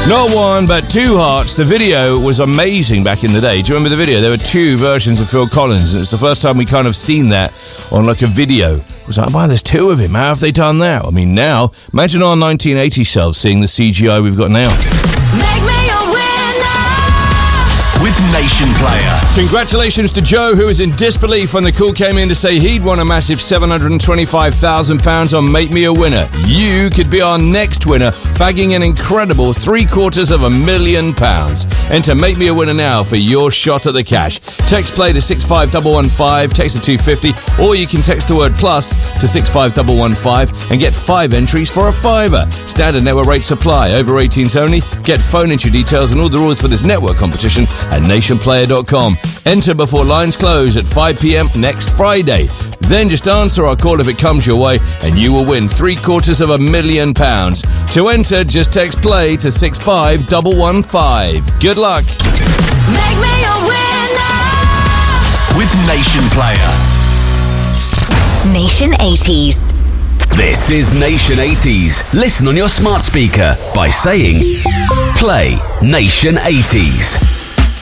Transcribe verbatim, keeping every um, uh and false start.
Not one, but two hearts. The video was amazing back in the day. Do you remember the video? There were two versions of Phil Collins, and it's the first time we kind of seen that on like a video. It was like, wow, there's two of him. How have they done that? I mean, now, imagine our nineteen eighties selves seeing the C G I we've got now. Make me a winner with Nation Player. Congratulations to Joe, who was in disbelief when the call came in to say he'd won a massive seven hundred twenty-five thousand pounds on Make Me a Winner. You could be our next winner, bagging an incredible three quarters of a million pounds. Enter Make Me a Winner now for your shot at the cash. Text play to six five one one five, text to two fifty, or you can text the word plus to six five one one five and get five entries for a fiver. Standard network rates apply. Over eighteens only. Get phone entry details and all the rules for this network competition at nation player dot com. Enter before lines close at five p.m. next Friday. Then just answer our call if it comes your way and you will win three quarters of a million pounds. To enter, just text play to six five one one five. Good luck. Make me a winner with Nation Player. Nation eighties. This is Nation eighties. Listen on your smart speaker by saying play Nation eighties.